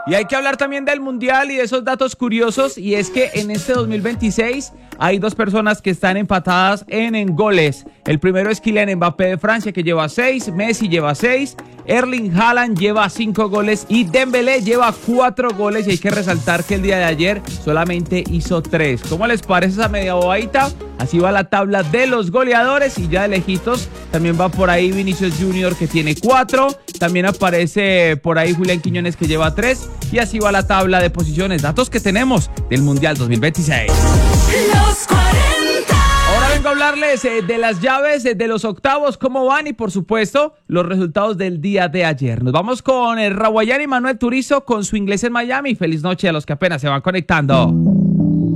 Y hay que hablar también del Mundial y de esos datos curiosos, y es que en este 2026 hay dos personas que están empatadas en goles. El primero es Kylian Mbappé de Francia, que lleva 6, Messi lleva 6, Erling Haaland lleva 5 goles y Dembélé lleva 4 goles, y hay que resaltar que el día de ayer solamente hizo 3. ¿Cómo les parece esa media bobadita? Así va la tabla de los goleadores, y ya de lejitos también va por ahí Vinicius Junior, que tiene 4, también aparece por ahí Julián Quiñones, que lleva 3, y así va la tabla de posiciones, datos que tenemos del Mundial 2026. Los 40. Ahora vengo a hablarles de las llaves de los octavos, cómo van, y por supuesto los resultados del día de ayer. Nos vamos con el Raguayán y Manuel Turizo con su Inglés en Miami. Feliz noche a los que apenas se van conectando.